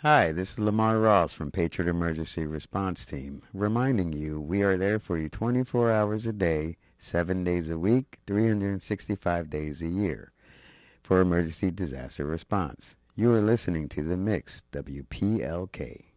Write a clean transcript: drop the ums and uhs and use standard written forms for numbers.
Hi, this is Lamar Ross from Patriot Emergency Response Team, reminding you we are there for you 24 hours a day, 7 days a week, 365 days a year for emergency disaster response. You are listening to The Mix, WPLK.